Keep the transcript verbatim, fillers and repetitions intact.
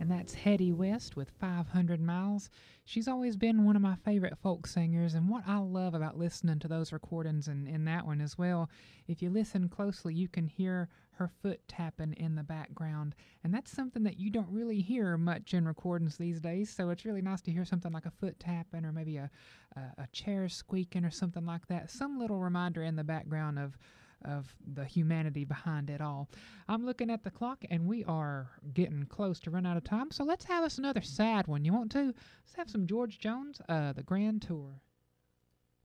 and that's Hetty West with five hundred miles. She's always been one of my favorite folk singers, and what I love about listening to those recordings and in that one as well, if you listen closely, you can hear her foot tapping in the background, and that's something that you don't really hear much in recordings these days, so it's really nice to hear something like a foot tapping or maybe a, a, a chair squeaking or something like that, some little reminder in the background of of the humanity behind it all. I'm looking at the clock and we are getting close to run out of time, so let's have us another sad one. You want to? Let's have some George Jones, uh, The Grand Tour.